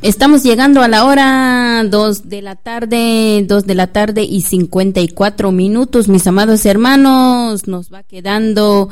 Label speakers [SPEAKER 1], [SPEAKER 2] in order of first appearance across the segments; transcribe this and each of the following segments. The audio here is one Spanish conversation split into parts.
[SPEAKER 1] Estamos llegando a la hora 2 de la tarde y 54 minutos, mis amados hermanos. Nos va quedando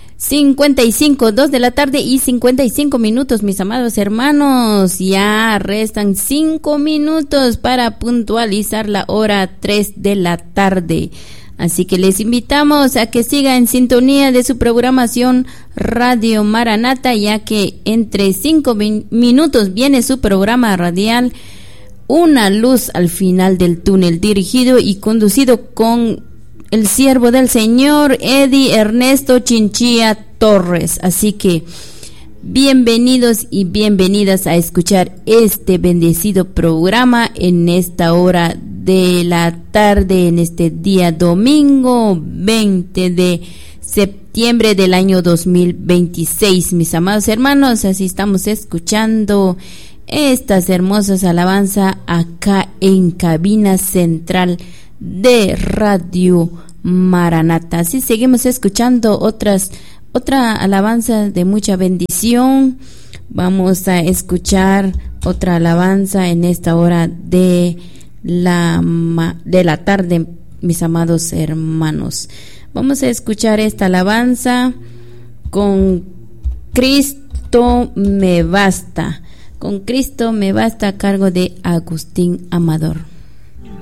[SPEAKER 1] 2 de la tarde y 55 minutos, mis amados hermanos. Ya restan 5 minutos para puntualizar la hora 3 de la tarde. Así que les invitamos a que sigan en sintonía de su programación Radio Maranata, ya que entre 5 minutos viene su programa radial Una Luz al Final del Túnel, dirigido y conducido con el siervo del Señor, Eddie Ernesto Chinchilla Torres. Así que bienvenidos y bienvenidas a escuchar este bendecido programa en esta hora de la tarde, en este día domingo 20 de septiembre del año 2026. Mis amados hermanos, así estamos escuchando estas hermosas alabanzas acá en cabina central de Radio Maranata. Así seguimos escuchando otra alabanza de mucha bendición. Vamos a escuchar otra alabanza en esta hora de la tarde, mis amados hermanos. Vamos a escuchar esta alabanza con Cristo me basta. Con Cristo me basta, a cargo de Agustín Amador.